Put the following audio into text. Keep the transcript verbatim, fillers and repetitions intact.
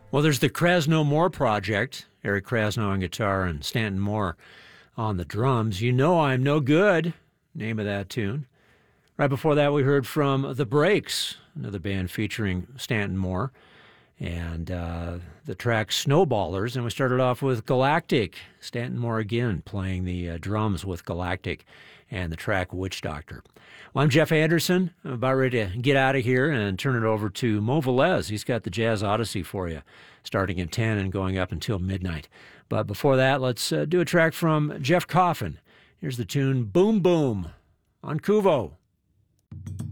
Well, there's the Krasno Moore Project. Eric Krasno on guitar and Stanton Moore on the drums. You Know I'm No Good, name of that tune. Right before that, we heard from The Breaks, another band featuring Stanton Moore, and uh, the track Snowballers. And we started off with Galactic, Stanton Moore again playing the uh, drums with Galactic, and the track Witch Doctor. Well, I'm Jeff Anderson. I'm about ready to get out of here and turn it over to Mo Velez. He's got the Jazz Odyssey for you, starting at ten and going up until midnight. But before that, let's uh, do a track from Jeff Coffin. Here's the tune Boom Boom on Kuvo.